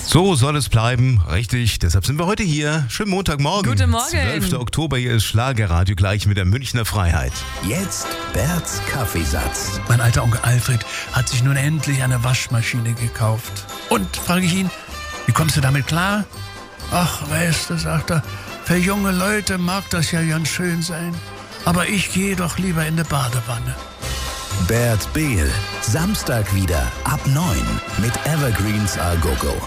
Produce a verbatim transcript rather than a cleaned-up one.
So soll es bleiben, richtig. Deshalb sind wir heute hier. Schönen Montagmorgen. Guten Morgen. zwölfter Oktober, hier ist Schlagerradio gleich mit der Münchner Freiheit. Jetzt Berts Kaffeesatz. Mein alter Onkel Alfred hat sich nun endlich eine Waschmaschine gekauft. Und, frage ich ihn, wie kommst du damit klar? Ach, weißt du, sagt er, für junge Leute mag das ja ganz schön sein. Aber ich gehe doch lieber in die Badewanne. Bert Behl, Samstag wieder ab neun mit Evergreens A Go Go.